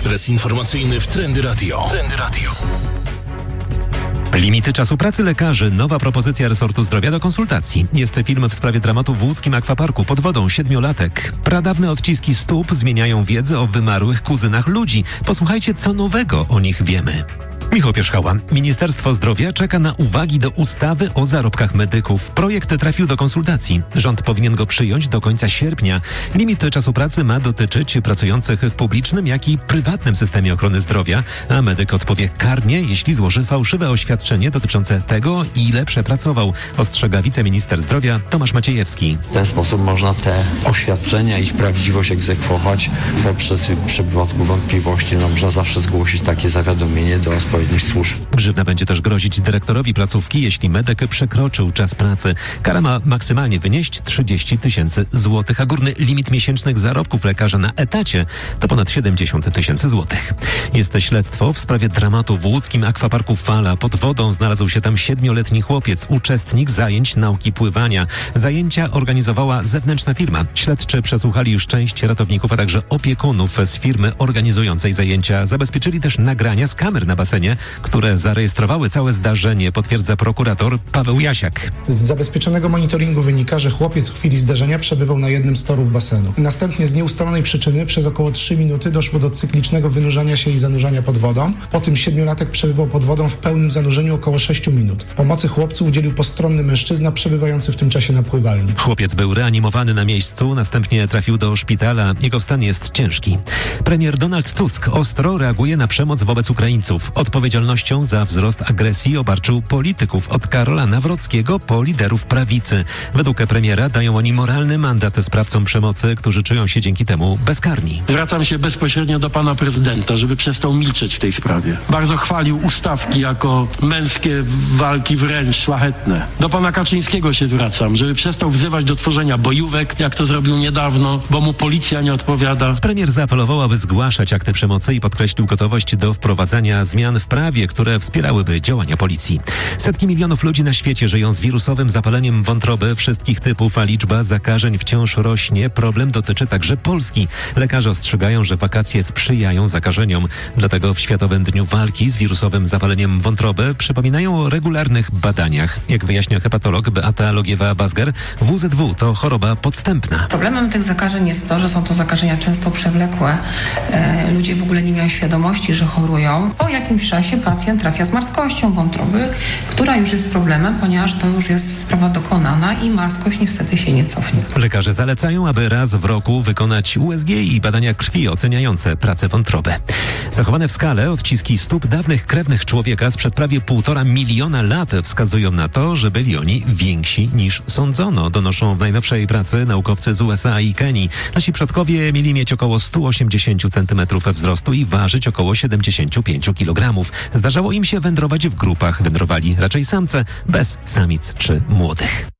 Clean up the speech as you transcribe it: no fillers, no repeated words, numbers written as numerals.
Ekspres informacyjny w Trendy Radio. Limity czasu pracy lekarzy. Nowa propozycja resortu zdrowia do konsultacji. Jest film w sprawie dramatu w łódzkim akwaparku pod wodą 7-latek. Pradawne odciski stóp zmieniają wiedzę o wymarłych kuzynach ludzi. Posłuchajcie, co nowego o nich wiemy. Michał Pierzchała. Ministerstwo Zdrowia czeka na uwagi do ustawy o zarobkach medyków. Projekt trafił do konsultacji. Rząd powinien go przyjąć do końca sierpnia. Limit czasu pracy ma dotyczyć pracujących w publicznym, jak i prywatnym systemie ochrony zdrowia, a medyk odpowie karnie, jeśli złoży fałszywe oświadczenie dotyczące tego, ile przepracował, ostrzega wiceminister zdrowia Tomasz Maciejewski. W ten sposób można te oświadczenia, ich prawdziwość egzekwować poprzez przypadku wątpliwości. Można zawsze zgłosić takie zawiadomienie do odpowiednich służb. Grzywna będzie też grozić dyrektorowi placówki, jeśli medyk przekroczył czas pracy. Kara ma maksymalnie wynieść 30 000 złotych, a górny limit miesięcznych zarobków lekarza na etacie to ponad 70 000 złotych. Jest śledztwo w sprawie dramatu w łódzkim akwaparku Fala. Pod wodą znalazł się tam 7-letni chłopiec, uczestnik zajęć nauki pływania. Zajęcia organizowała zewnętrzna firma. Śledczy przesłuchali już część ratowników, a także opiekunów z firmy organizującej zajęcia. Zabezpieczyli też nagrania z kamer na basenie, które zarejestrowały całe zdarzenie, potwierdza prokurator Paweł Jasiak. Z zabezpieczonego monitoringu wynika, że chłopiec w chwili zdarzenia przebywał na jednym z torów basenu. Następnie z nieustalonej przyczyny przez około 3 minuty doszło do cyklicznego wynurzania się i zanurzania pod wodą. Po tym 7-latek przebywał pod wodą w pełnym zanurzeniu około 6 minut. Pomocy chłopcu udzielił postronny mężczyzna przebywający w tym czasie na pływalni. Chłopiec był reanimowany na miejscu, następnie trafił do szpitala. Jego stan jest ciężki. Premier Donald Tusk ostro reaguje na przemoc wobec Ukraińców. Odpowiedzialnością za wzrost agresji obarczył polityków od Karola Nawrockiego po liderów prawicy. Według premiera dają oni moralny mandat sprawcom przemocy, którzy czują się dzięki temu bezkarni. Zwracam się bezpośrednio do pana prezydenta, żeby przestał milczeć w tej sprawie. Bardzo chwalił ustawki jako męskie walki wręcz szlachetne. Do pana Kaczyńskiego się zwracam, żeby przestał wzywać do tworzenia bojówek, jak to zrobił niedawno, bo mu policja nie odpowiada. Premier zaapelował, aby zgłaszać akty przemocy i podkreślił gotowość do wprowadzania zmian w prawie, które wspierałyby działania policji. Setki milionów ludzi na świecie żyją z wirusowym zapaleniem wątroby wszystkich typów, a liczba zakażeń wciąż rośnie. Problem dotyczy także Polski. Lekarze ostrzegają, że wakacje sprzyjają zakażeniom. Dlatego w Światowym Dniu Walki z wirusowym zapaleniem wątroby przypominają o regularnych badaniach. Jak wyjaśnia hepatolog Beata Logiewa-Bazger, WZW to choroba podstępna. Problemem tych zakażeń jest to, że są to zakażenia często przewlekłe. Ludzie w ogóle nie mają świadomości, że chorują. Po jakimś czasie pacjent trafia z marskością wątroby, która już jest problemem, ponieważ to już jest sprawa dokonana i marskość niestety się nie cofnie. Lekarze zalecają, aby raz w roku wykonać USG i badania krwi oceniające pracę wątroby. Zachowane w skale odciski stóp dawnych krewnych człowieka sprzed prawie 1,5 miliona lat wskazują na to, że byli oni więksi niż sądzono, donoszą w najnowszej pracy naukowcy z USA i Kenii. Nasi przodkowie mieli mieć około 180 cm wzrostu i ważyć około 75 kg. Zdarzało im się wędrować w grupach. Wędrowali raczej samce, bez samic czy młodych.